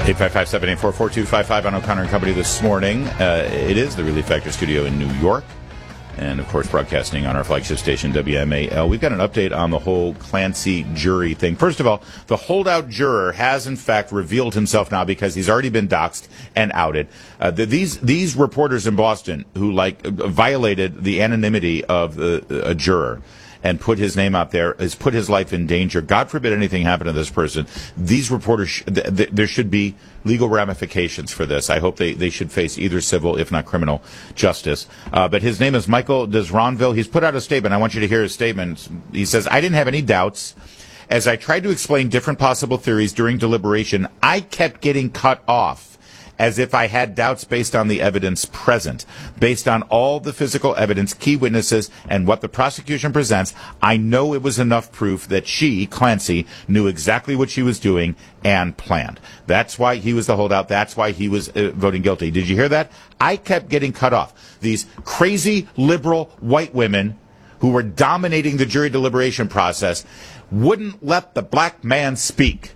855-784-4255 on O'Connor and Company this morning. It is the Relief Factor studio in New York. And, of course, broadcasting on our flagship station, WMAL. We've got an update on the whole Clancy jury thing. First of all, the holdout juror has, in fact, revealed himself now because he's already been doxxed and outed. These reporters in Boston who, violated the anonymity of a juror and put his name out there, has put his life in danger. God forbid anything happen to this person. These reporters, there should be legal ramifications for this. I hope they should face either civil, if not criminal, justice. But his name is Michael Desronville. He's put out a statement. I want you to hear his statement. He says, I didn't have any doubts. As I tried to explain different possible theories during deliberation, I kept getting cut off, as if I had doubts based on the evidence present. Based on all the physical evidence, key witnesses, and what the prosecution presents, I know it was enough proof that she, Clancy, knew exactly what she was doing and planned. That's why he was the holdout. That's why he was voting guilty. Did you hear that? I kept getting cut off. These crazy, liberal, white women who were dominating the jury deliberation process wouldn't let the black man speak.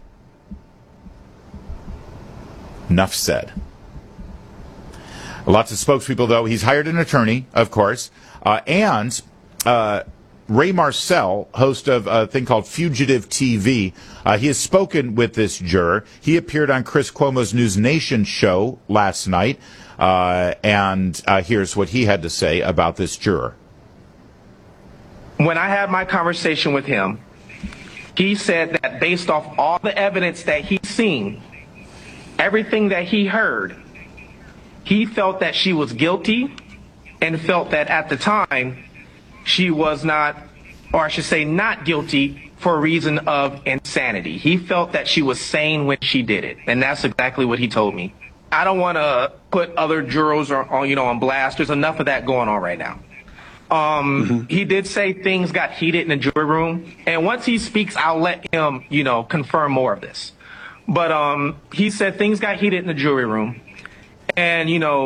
Enough said. Lots of spokespeople, though. He's hired an attorney, of course, and Ray Marcel, host of a thing called Fugitive TV, he has spoken with this juror. He appeared on Chris Cuomo's News Nation show last night, and here's what he had to say about this juror. When I had my conversation with him, he said that based off all the evidence that he's seen, everything that he heard, he felt that she was guilty and felt that at the time she was not, or I should say not guilty for a reason of insanity. He felt that she was sane when she did it. And that's exactly what he told me. I don't want to put other jurors on blast. There's enough of that going on right now. He did say things got heated in the jury room. And once he speaks, I'll let him, confirm more of this. But he said things got heated in the jury room, and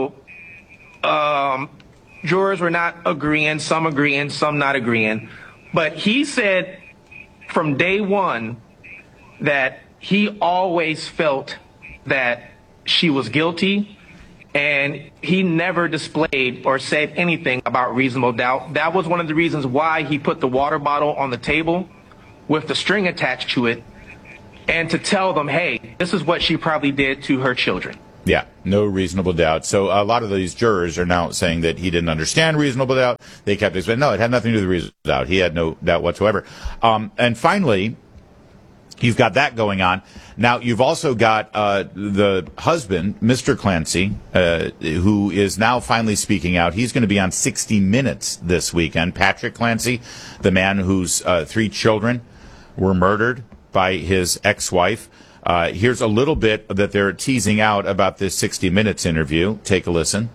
jurors were not agreeing, some not agreeing. But he said from day one that he always felt that she was guilty, and he never displayed or said anything about reasonable doubt. That was one of the reasons why he put the water bottle on the table with the string attached to it, and to tell them, hey, this is what she probably did to her children. Yeah, no reasonable doubt. So a lot of these jurors are now saying that he didn't understand reasonable doubt. They kept explaining, no, it had nothing to do with reasonable doubt. He had no doubt whatsoever. And finally, you've got that going on. Now, you've also got the husband, Mr. Clancy, who is now finally speaking out. He's going to be on 60 Minutes this weekend. Patrick Clancy, the man whose 3 children were murdered by his ex-wife. Here's a little bit that they're teasing out about this 60 Minutes interview. Take a listen.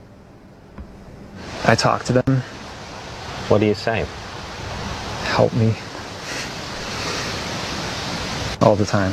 I talk to them. What do you say? Help me. All the time.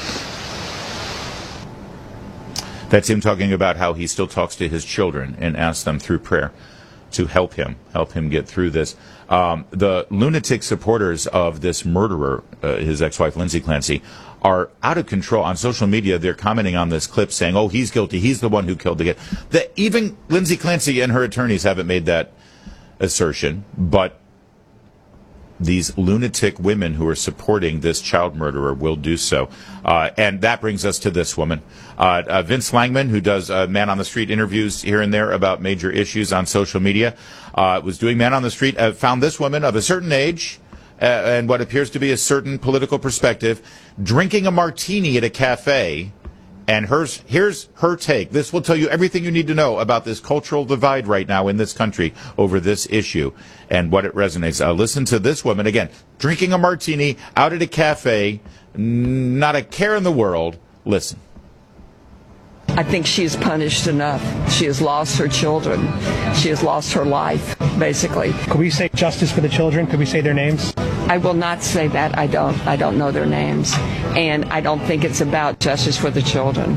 That's him talking about how he still talks to his children and asks them through prayer to help him get through this. The lunatic supporters of this murderer, his ex-wife Lindsay Clancy, are out of control on social media. They're commenting on this clip saying, oh, he's guilty. He's the one who killed the kid. Even Lindsay Clancy and her attorneys haven't made that assertion, but these lunatic women who are supporting this child murderer will do so. And that brings us to this woman. Vince Langman, who does Man on the Street interviews here and there about major issues on social media, was doing Man on the Street, found this woman of a certain age and what appears to be a certain political perspective drinking a martini at a cafe. And here's her take. This will tell you everything you need to know about this cultural divide right now in this country over this issue and what it resonates. Listen to this woman, again, drinking a martini out at a cafe, not a care in the world. Listen. I think she's punished enough. She has lost her children. She has lost her life, basically. Could we say justice for the children? Could we say their names? I will not say that. I don't know their names. And I don't think it's about justice for the children.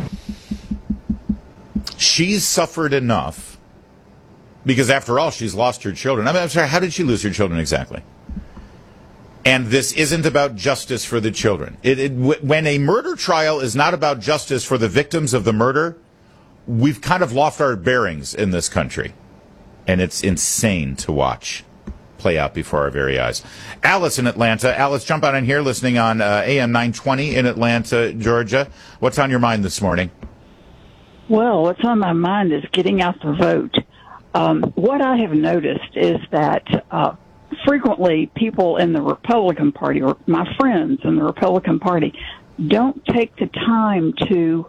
She's suffered enough because, after all, she's lost her children. I'm sorry, how did she lose her children exactly? And this isn't about justice for the children. When a murder trial is not about justice for the victims of the murder, we've kind of lost our bearings in this country. And it's insane to watch play out before our very eyes. Alice in Atlanta. Alice, jump on in here listening on AM 920 in Atlanta, Georgia. What's on your mind this morning? Well, what's on my mind is getting out the vote. What I have noticed is that frequently people in the Republican Party, or my friends in the Republican Party, don't take the time to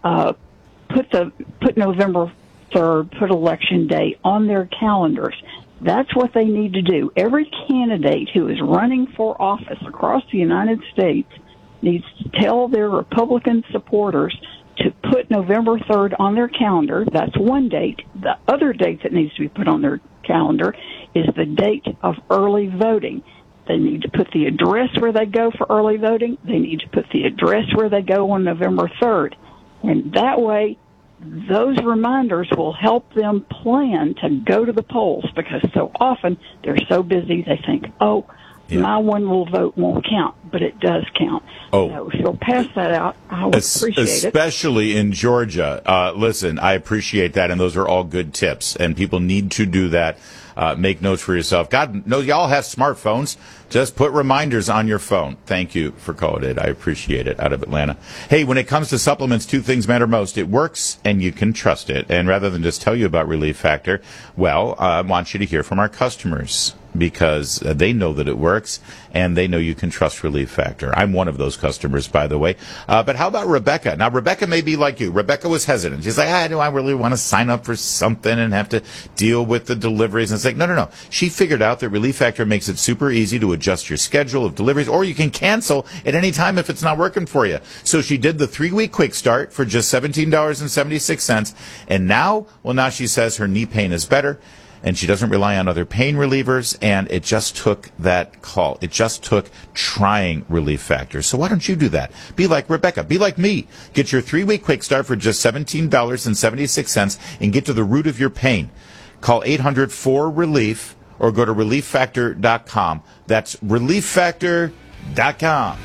put November 3rd, put Election Day on their calendars. That's what they need to do. Every candidate who is running for office across the United States needs to tell their Republican supporters to put November 3rd on their calendar. That's one date. The other date that needs to be put on their calendar is the date of early voting. They need to put the address where they go for early voting. They need to put the address where they go on November 3rd. And that way, those reminders will help them plan to go to the polls, because so often they're so busy they think, my one little vote won't count, but it does count. So if you'll pass that out, I would appreciate it. Especially in Georgia. Listen, I appreciate that, and those are all good tips, and people need to do that. Make notes for yourself. God knows y'all have smartphones. Just put reminders on your phone. Thank you for calling it. I appreciate it, out of Atlanta. Hey, when it comes to supplements, two things matter most. It works, and you can trust it. And rather than just tell you about Relief Factor, well, I want you to hear from our customers, because they know that it works, and they know you can trust Relief Factor. I'm one of those customers, by the way. But how about Rebecca? Now, Rebecca may be like you. Rebecca was hesitant. She's like, do I really want to sign up for something and have to deal with the deliveries? And it's like, no. She figured out that Relief Factor makes it super easy to adjust your schedule of deliveries, or you can cancel at any time if it's not working for you. So she did the 3-week quick start for just $17.76. And now she says her knee pain is better, and she doesn't rely on other pain relievers, and it just took that call. It just took trying Relief Factor. So why don't you do that? Be like Rebecca. Be like me. Get your 3-week quick start for just $17.76 and get to the root of your pain. Call 800-4RELIEF or go to ReliefFactor.com. That's ReliefFactor.com.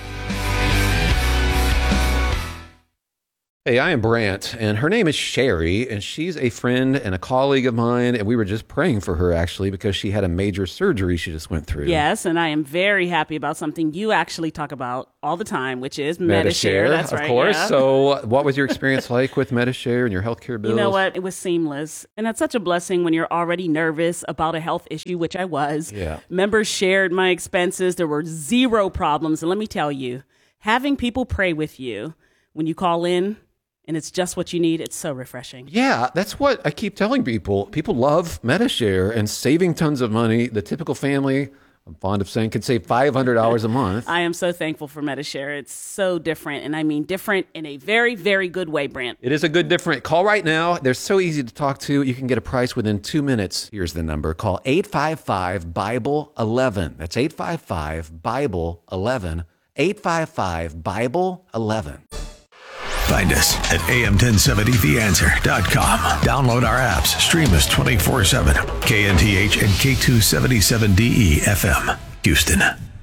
Hey, I am Brant, and her name is Sherry, and she's a friend and a colleague of mine, and we were just praying for her, actually, because she had a major surgery she just went through. Yes, and I am very happy about something you actually talk about all the time, which is Medi-Share. That's right, of course. Yeah. So what was your experience like with Medi-Share and your healthcare bills? You know what? It was seamless, and that's such a blessing when you're already nervous about a health issue, which I was. Yeah. Members shared my expenses. There were zero problems, and let me tell you, having people pray with you when you call in, and it's just what you need, it's so refreshing. Yeah, that's what I keep telling people. People love Medi-Share and saving tons of money. The typical family, I'm fond of saying, could save $500 a month. I am so thankful for Medi-Share. It's so different, and I mean different in a very, very good way, Brant. It is a good different. Call right now. They're so easy to talk to. You can get a price within 2 minutes. Here's the number. Call 855-BIBLE-11. That's 855-BIBLE-11. 855-BIBLE-11. Find us at am1070theanswer.com. Download our apps. Stream us 24/7. KNTH and K277DE FM, Houston.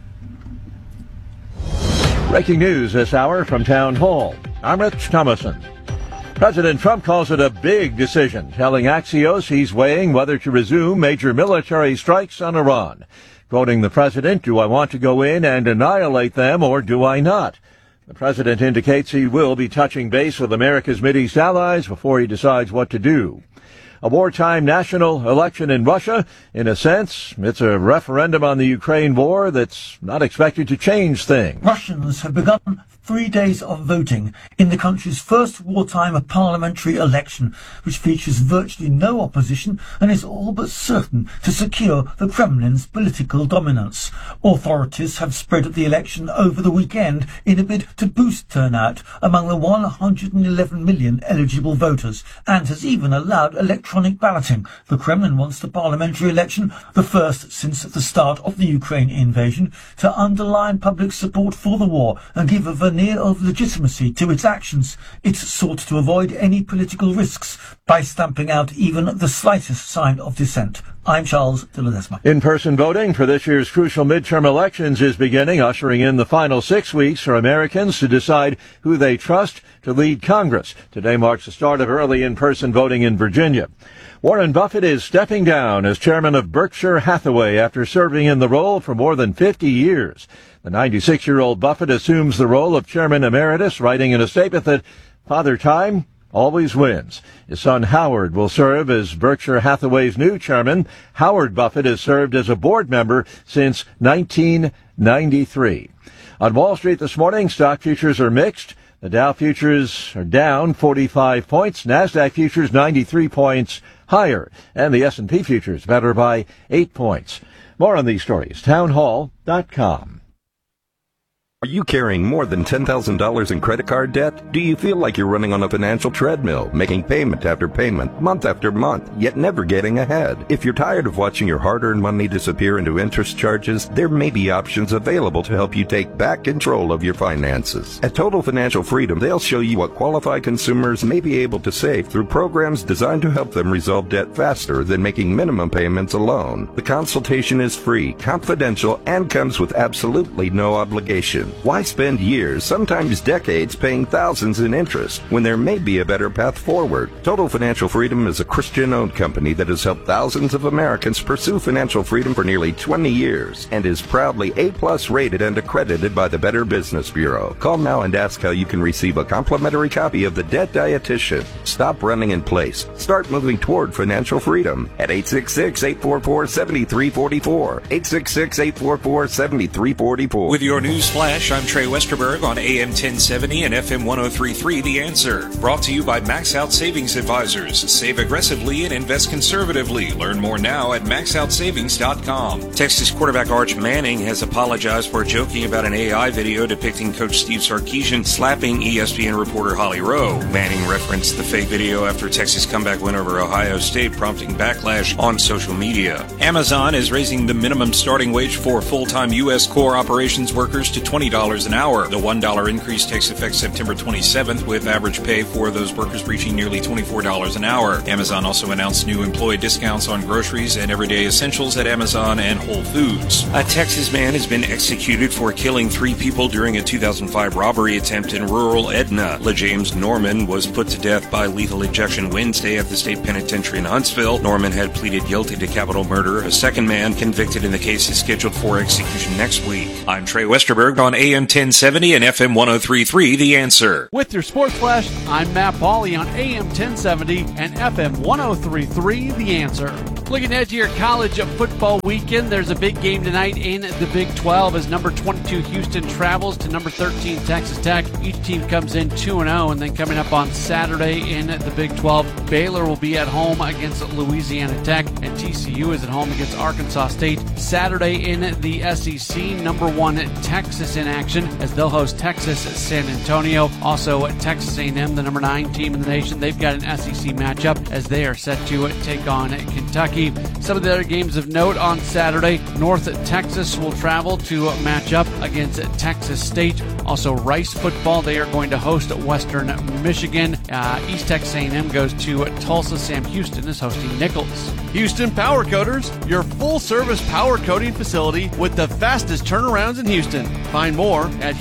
Breaking news this hour from Town Hall. I'm Rich Thomason. President Trump calls it a big decision, telling Axios he's weighing whether to resume major military strikes on Iran. Quoting the president, "Do I want to go in and annihilate them, or do I not?" The president indicates he will be touching base with America's Mideast allies before he decides what to do. A wartime national election in Russia. In a sense, it's a referendum on the Ukraine war that's not expected to change things. Russians have begun 3 days of voting in the country's first wartime parliamentary election, which features virtually no opposition and is all but certain to secure the Kremlin's political dominance. Authorities have spread the election over the weekend in a bid to boost turnout among the 111 million eligible voters, and has even allowed electronic balloting. The Kremlin wants the parliamentary election, the first since the start of the Ukraine invasion, to underline public support for the war and give a veneer of legitimacy to its actions. It's sought to avoid any political risks by stamping out even the slightest sign of dissent. I'm Charles de Ledesma. In-person voting for this year's crucial midterm elections is beginning, ushering in the final 6 weeks for Americans to decide who they trust to lead Congress. Today marks the start of early in-person voting in Virginia. Warren Buffett is stepping down as chairman of Berkshire Hathaway after serving in the role for more than 50 years. The 96-year-old Buffett assumes the role of chairman emeritus, writing in a statement that Father Time always wins. His son Howard will serve as Berkshire Hathaway's new chairman. Howard Buffett has served as a board member since 1993. On Wall Street this morning, stock futures are mixed. The Dow futures are down 45 points. NASDAQ futures 93 points higher. And the S&P futures better by 8 points. More on these stories, townhall.com. Are you carrying more than $10,000 in credit card debt? Do you feel like you're running on a financial treadmill, making payment after payment, month after month, yet never getting ahead? If you're tired of watching your hard-earned money disappear into interest charges, there may be options available to help you take back control of your finances. At Total Financial Freedom, they'll show you what qualified consumers may be able to save through programs designed to help them resolve debt faster than making minimum payments alone. The consultation is free, confidential, and comes with absolutely no obligation. Why spend years, sometimes decades, paying thousands in interest when there may be a better path forward? Total Financial Freedom is a Christian-owned company that has helped thousands of Americans pursue financial freedom for nearly 20 years and is proudly A+ rated and accredited by the Better Business Bureau. Call now and ask how you can receive a complimentary copy of The Debt Dietitian. Stop running in place. Start moving toward financial freedom at 866-844-7344. 866-844-7344. With your news flash, I'm Trey Westerberg on AM 1070 and FM 103.3 The Answer. Brought to you by Max Out Savings Advisors. Save aggressively and invest conservatively. Learn more now at maxoutsavings.com. Texas quarterback Arch Manning has apologized for joking about an AI video depicting Coach Steve Sarkisian slapping ESPN reporter Holly Rowe. Manning referenced the fake video after Texas' comeback win over Ohio State, prompting backlash on social media. Amazon is raising the minimum starting wage for full-time U.S. core operations workers to $20 an hour. The $1 increase takes effect September 27th, with average pay for those workers reaching nearly $24 an hour. Amazon also announced new employee discounts on groceries and everyday essentials at Amazon and Whole Foods. A Texas man has been executed for killing 3 people during a 2005 robbery attempt in rural Edna. LeJames Norman was put to death by lethal injection Wednesday at the state penitentiary in Huntsville. Norman had pleaded guilty to capital murder. A second man convicted in the case is scheduled for execution next week. I'm Trey Westerberg on AM 1070 and FM 103.3 The Answer. With your Sports Flash, I'm Matt Pauley on AM 1070 and FM 103.3 The Answer. Looking ahead to your college football weekend, there's a big game tonight in the Big 12 as number 22 Houston travels to number 13 Texas Tech. Each team comes in 2-0, and then coming up on Saturday in the Big 12, Baylor will be at home against Louisiana Tech, and TCU is at home against Arkansas State. Saturday in the SEC, number 1 Texas in action as they'll host Texas San Antonio. Also, Texas A&M, the number 9 team in the nation, they've got an SEC matchup as they are set to take on Kentucky. Some of the other games of note on Saturday, North Texas will travel to match up against Texas State. Also, Rice football, they are going to host Western Michigan. East Texas A&M goes to Tulsa. Sam Houston is hosting Nichols. Houston Power Coaters, your full-service power coating facility with the fastest turnarounds in Houston. Find more at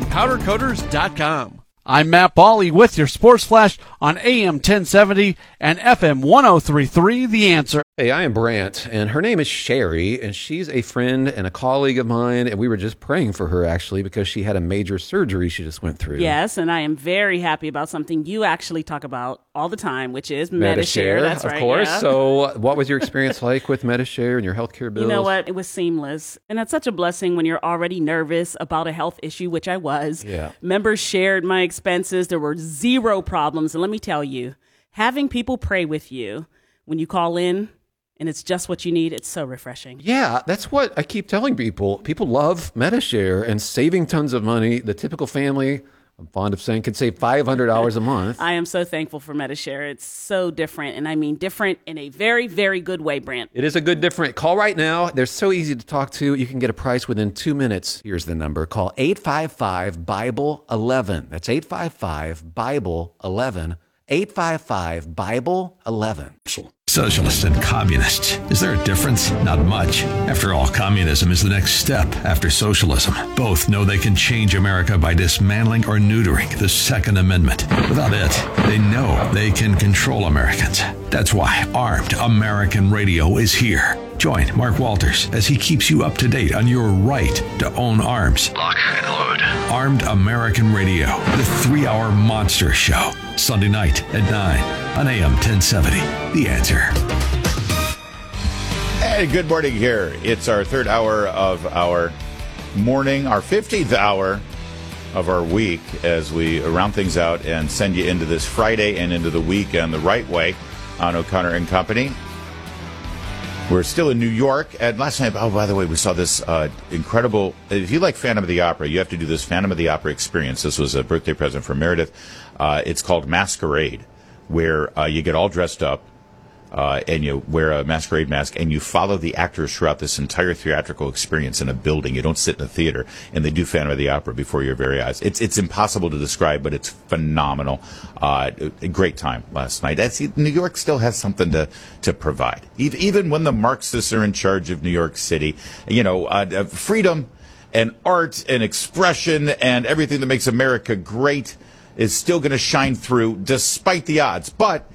HoustonPowderCoaters.com. I'm Matt Pauley with your Sports Flash on AM 1070 and FM 103.3 The Answer. Hey, I am Brant, and her name is Sherry, and she's a friend and a colleague of mine, and we were just praying for her, actually, because she had a major surgery she just went through. Yes, and I am very happy about something you actually talk about all the time, which is Medi-Share. That's right, of course. Yeah. So what was your experience like with Medi-Share and your healthcare bills? You know what? It was seamless, and that's such a blessing when you're already nervous about a health issue, which I was. Yeah. Members shared my expenses. There were 0 problems, and let me tell you, having people pray with you when you call in, and it's just what you need, it's so refreshing. Yeah, that's what I keep telling people. People love Medi-Share and saving tons of money. The typical family, I'm fond of saying, could save $500 a month. I am so thankful for Medi-Share. It's so different, and I mean different in a very, very good way, Brant. It is a good different. Call right now. They're so easy to talk to. You can get a price within 2 minutes. Here's the number. Call 855-BIBLE-11. That's 855-BIBLE-11. 855-BIBLE-11. Socialists and communists. Is there a difference? Not much. After all, communism is the next step after socialism. Both know they can change America by dismantling or neutering the Second Amendment. Without it, they know they can control Americans. That's why Armed American Radio is here. Join Mark Walters as he keeps you up to date on your right to own arms. Lock and load. Armed American Radio, the 3-hour monster show. Sunday night at 9 on AM 1070. The Answer. Hey, good morning here. It's our third hour of our morning, our 15th hour of our week as we round things out and send you into this Friday and into the weekend the right way on O'Connor and Company. We're still in New York, and last night, oh, by the way, we saw this incredible, if you like Phantom of the Opera, you have to do this Phantom of the Opera experience. This was a birthday present for Meredith. It's called Masquerade, where you get all dressed up, and you wear a masquerade mask, and you follow the actors throughout this entire theatrical experience in a building. You don't sit in a theater, and they do Phantom of the Opera before your very eyes. It's impossible to describe, but it's phenomenal. A great time last night. New York still has something to provide. Even when the Marxists are in charge of New York City, freedom and art and expression and everything that makes America great is still going to shine through despite the odds. But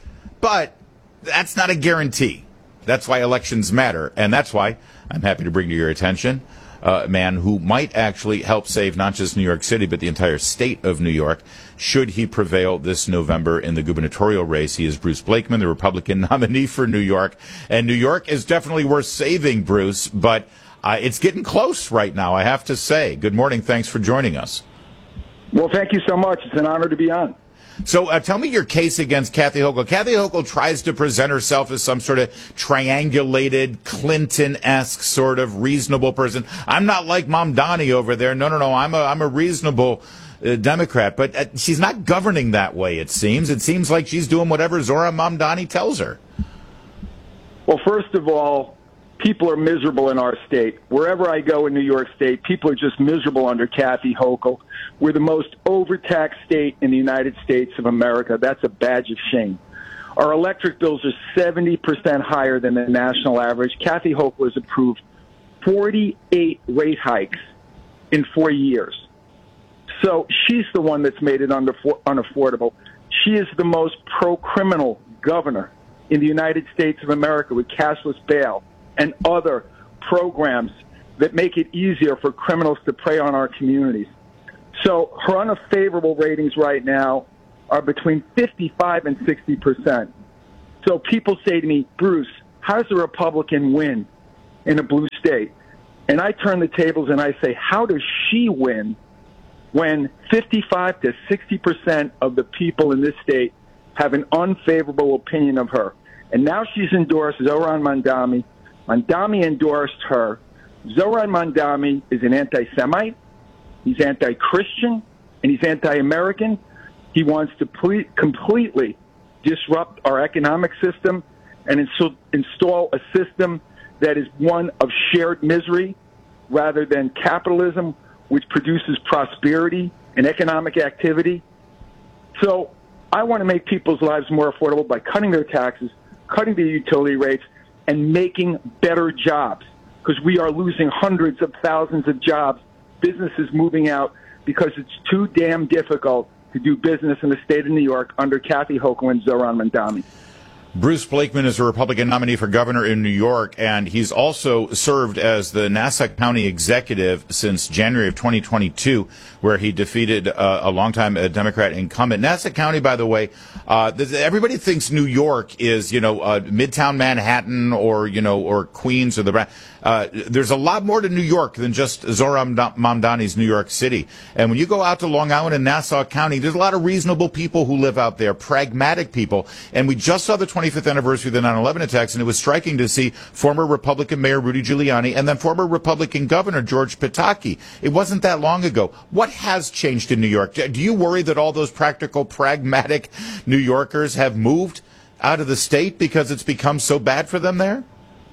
that's not a guarantee. That's why elections matter. And that's why I'm happy to bring to your attention a man who might actually help save not just New York City, but the entire state of New York, should he prevail this November in the gubernatorial race. He is Bruce Blakeman, the Republican nominee for New York. And New York is definitely worth saving, Bruce, but it's getting close right now, I have to say. Good morning. Thanks for joining us. Well, thank you so much. It's an honor to be on. So tell me your case against Kathy Hochul. Kathy Hochul tries to present herself as some sort of triangulated, Clinton-esque sort of reasonable person. I'm not like Mamdani over there. No. I'm a reasonable Democrat. But she's not governing that way, it seems. It seems like she's doing whatever Zohran Mamdani tells her. Well, first of all, people are miserable in our state. Wherever I go in New York State, people are just miserable under Kathy Hochul. We're the most overtaxed state in the United States of America. That's a badge of shame. Our electric bills are 70% higher than the national average. Kathy Hochul has approved 48 rate hikes in 4 years. So she's the one that's made it unaffordable. She is the most pro-criminal governor in the United States of America with cashless bail and other programs that make it easier for criminals to prey on our communities. So her unfavorable ratings right now are between 55 and 60%. So people say to me, Bruce, how does a Republican win in a blue state? And I turn the tables and I say, how does she win when 55 to 60% of the people in this state have an unfavorable opinion of her? And now she's endorsed Zohran Mamdani. Mamdani endorsed her. Zohran Mamdani is an anti-Semite. He's anti-Christian, and he's anti-American. He wants to completely disrupt our economic system and install a system that is one of shared misery rather than capitalism, which produces prosperity and economic activity. So I want to make people's lives more affordable by cutting their taxes, cutting their utility rates, and making better jobs, because we are losing hundreds of thousands of jobs, businesses moving out because it's too damn difficult to do business in the state of New York under Kathy Hochul and Zohran Mamdani. Bruce Blakeman is a Republican nominee for governor in New York, and he's also served as the Nassau County executive since January of 2022, where he defeated a longtime Democrat incumbent. Nassau County, by the way, everybody thinks New York is, Midtown Manhattan or Queens or the. There's a lot more to New York than just Zohran Mamdani's New York City. And when you go out to Long Island and Nassau County, there's a lot of reasonable people who live out there, pragmatic people. And we just saw the 25th anniversary of the 9/11 attacks, and it was striking to see former Republican Mayor Rudy Giuliani and then former Republican Governor George Pataki. It wasn't that long ago. What has changed in New York? Do you worry that all those practical, pragmatic New Yorkers have moved out of the state because it's become so bad for them there?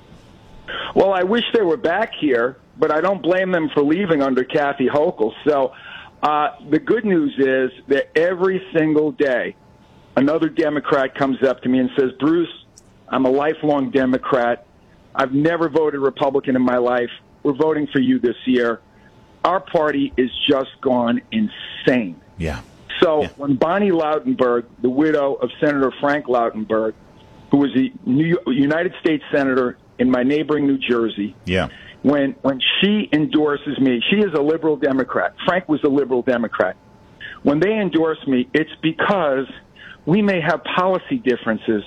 Well, I wish they were back here, but I don't blame them for leaving under Kathy Hochul. So the good news is that every single day, another Democrat comes up to me and says, Bruce, I'm a lifelong Democrat. I've never voted Republican in my life. We're voting for you this year. Our party is just gone insane. Yeah. So when Bonnie Lautenberg, the widow of Senator Frank Lautenberg, who was a United States Senator in my neighboring New Jersey, when she endorses me, she is a liberal Democrat. Frank was a liberal Democrat. When they endorse me, it's because we may have policy differences,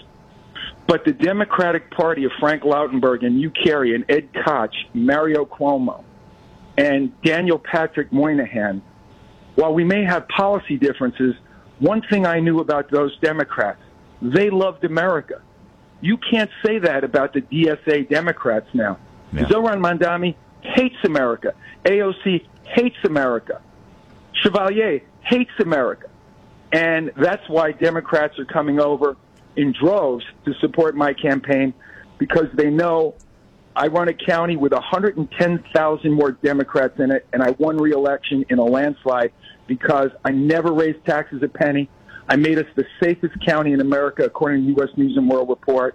but the Democratic Party of Frank Lautenberg and Hugh Carey and Ed Koch, Mario Cuomo, and Daniel Patrick Moynihan, while we may have policy differences, one thing I knew about those Democrats, they loved America. You can't say that about the DSA Democrats now. Yeah. Zohran Mamdani hates America. AOC hates America. Chevalier hates America. And that's why Democrats are coming over in droves to support my campaign, because they know I run a county with 110,000 more Democrats in it, and I won re-election in a landslide because I never raised taxes a penny. I made us the safest county in America, according to U.S. News and World Report.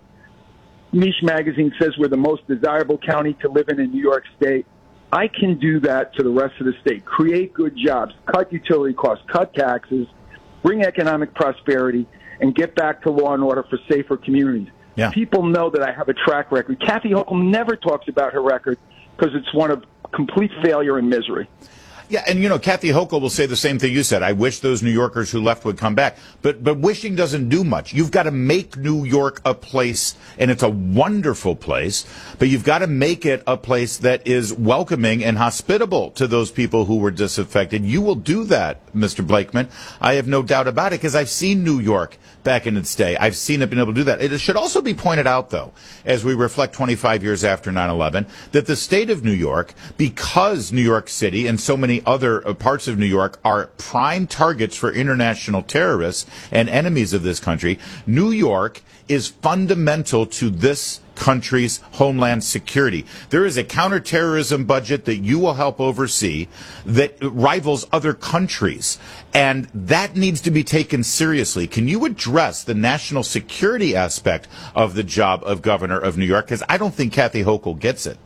Niche Magazine says we're the most desirable county to live in New York State. I can do that to the rest of the state. Create good jobs, cut utility costs, cut taxes, bring economic prosperity, and get back to law and order for safer communities. Yeah. People know that I have a track record. Kathy Hochul never talks about her record because it's one of complete failure and misery. Yeah, and, Kathy Hochul will say the same thing you said. I wish those New Yorkers who left would come back. But wishing doesn't do much. You've got to make New York a place, and it's a wonderful place, but you've got to make it a place that is welcoming and hospitable to those people who were disaffected. You will do that, Mr. Blakeman. I have no doubt about it, because I've seen New York back in its day. I've seen it been able to do that. It should also be pointed out, though, as we reflect 25 years after 9/11, that the state of New York, because New York City and so many other parts of New York are prime targets for international terrorists and enemies of this country, New York is fundamental to this country's homeland security. There is a counterterrorism budget that you will help oversee that rivals other countries, and that needs to be taken seriously. Can you address the national security aspect of the job of governor of New York? Because I don't think Kathy Hochul gets it.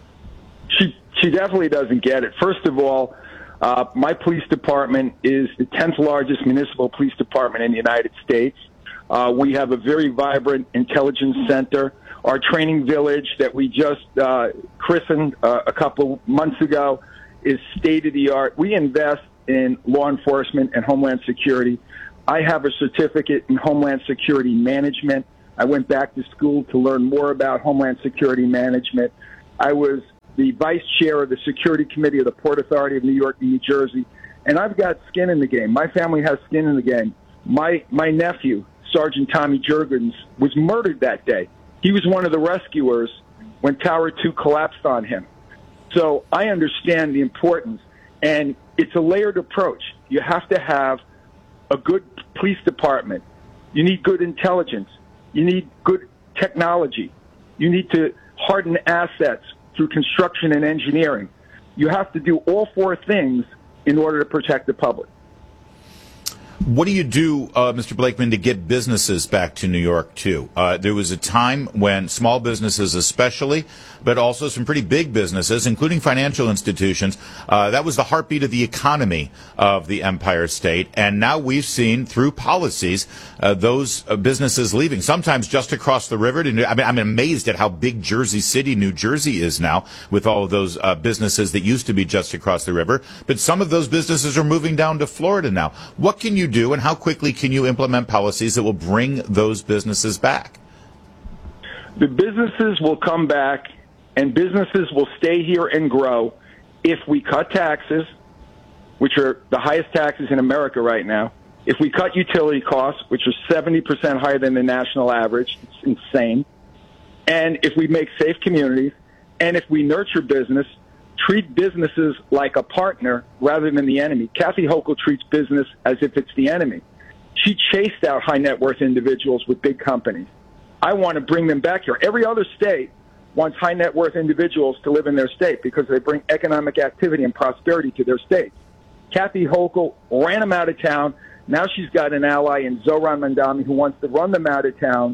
She definitely doesn't get it. First of all, my police department is the 10th largest municipal police department in the United States. We have a very vibrant intelligence center. Our training village that we just christened a couple months ago is state-of-the-art. We invest in law enforcement and homeland security. I have a certificate in homeland security management. I went back to school to learn more about homeland security management. I was the vice chair of the security committee of the Port Authority of New York and New Jersey, and I've got skin in the game. My family has skin in the game. My nephew, Sergeant Tommy Jurgens, was murdered that day. He was one of the rescuers when Tower 2 collapsed on him. So I understand the importance, and it's a layered approach. You have to have a good police department. You need good intelligence. You need good technology. You need to harden assets through construction and engineering. You have to do all four things in order to protect the public. What do you do, Mr. Blakeman, to get businesses back to New York, too? There was a time when small businesses especially, but also some pretty big businesses, including financial institutions, that was the heartbeat of the economy of the Empire State. And now we've seen, through policies, those businesses leaving, sometimes just across the river. I'm amazed at how big Jersey City, New Jersey is now, with all of those businesses that used to be just across the river. But some of those businesses are moving down to Florida now. What can you do, and how quickly can you implement policies that will bring those businesses back? The businesses will come back, and businesses will stay here and grow if we cut taxes, which are the highest taxes in America right now, if we cut utility costs, which are 70% higher than the national average. It's insane. And if we make safe communities, and if we nurture business, treat businesses like a partner rather than the enemy. Kathy Hochul treats business as if it's the enemy. She chased out high net worth individuals with big companies. I want to bring them back here. Every other state wants high net worth individuals to live in their state because they bring economic activity and prosperity to their states. Kathy Hochul ran them out of town. Now she's got an ally in Zohran Mamdani who wants to run them out of town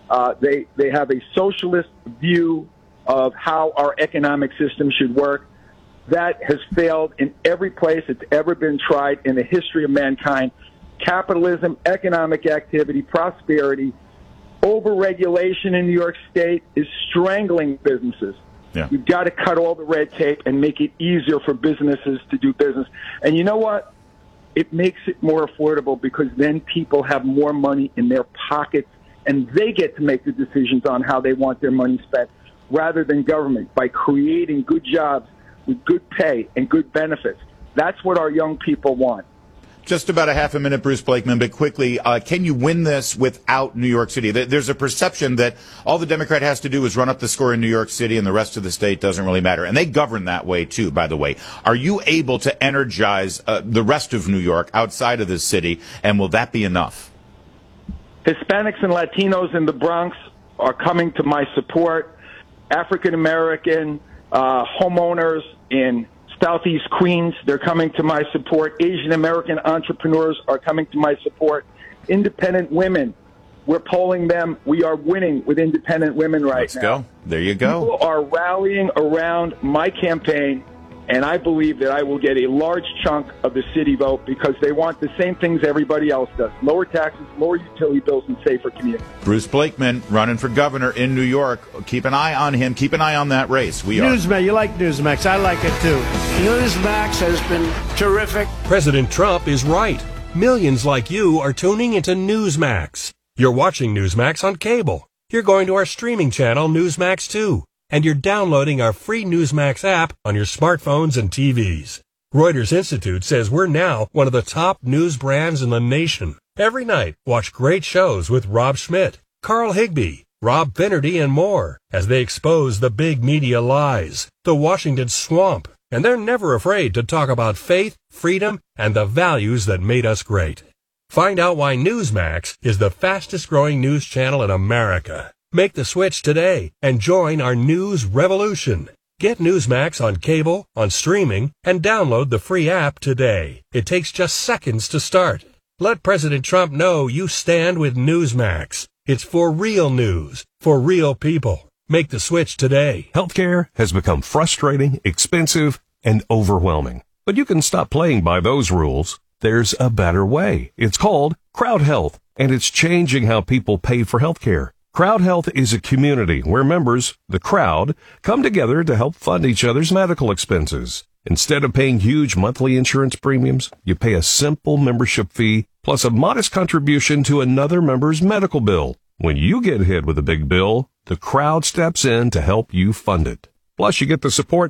They have a socialist view of how our economic system should work. That has failed in every place it's ever been tried in the history of mankind. Capitalism, economic activity, prosperity, over-regulation in New York State is strangling businesses. Yeah. You've got to cut all the red tape and make it easier for businesses to do business. And you know what? It makes it more affordable because then people have more money in their pockets and they get to make the decisions on how they want their money spent rather than government by creating good jobs with good pay and good benefits. That's what our young people want. Just about a half a minute, Bruce Blakeman, but quickly, can you win this without New York City? There's a perception that all the Democrat has to do is run up the score in New York City and the rest of the state doesn't really matter. And they govern that way, too, by the way. Are you able to energize the rest of New York outside of this city, and will that be enough? Hispanics and Latinos in the Bronx are coming to my support. African-American homeowners in Southeast Queens, they're coming to my support. Asian American entrepreneurs are coming to my support. Independent women, we're polling them. We are winning with independent women right now. Let's go. There you go. People are rallying around my campaign, and I believe that I will get a large chunk of the city vote because they want the same things everybody else does. Lower taxes, lower utility bills, and safer communities. Bruce Blakeman running for governor in New York. Keep an eye on him. Keep an eye on that race. We are. Newsmax, you like Newsmax. I like it too. Newsmax has been terrific. President Trump is right. Millions like you are tuning into Newsmax. You're watching Newsmax on cable. You're going to our streaming channel, Newsmax 2. And you're downloading our free Newsmax app on your smartphones and TVs. Reuters Institute says we're now one of the top news brands in the nation. Every night, watch great shows with Rob Schmidt, Carl Higbie, Rob Finnerty, and more as they expose the big media lies, the Washington swamp, and they're never afraid to talk about faith, freedom, and the values that made us great. Find out why Newsmax is the fastest-growing news channel in America. Make the switch today and join our news revolution. Get Newsmax on cable, on streaming, and download the free app today. It takes just seconds to start. Let President Trump know you stand with Newsmax. It's for real news, for real people. Make the switch today. Healthcare has become frustrating, expensive, and overwhelming. But you can stop playing by those rules. There's a better way. It's called Crowd Health, and it's changing how people pay for healthcare. Crowd Health is a community where members, the crowd, come together to help fund each other's medical expenses. Instead of paying huge monthly insurance premiums, you pay a simple membership fee plus a modest contribution to another member's medical bill. When you get hit with a big bill, the crowd steps in to help you fund it. Plus, you get the support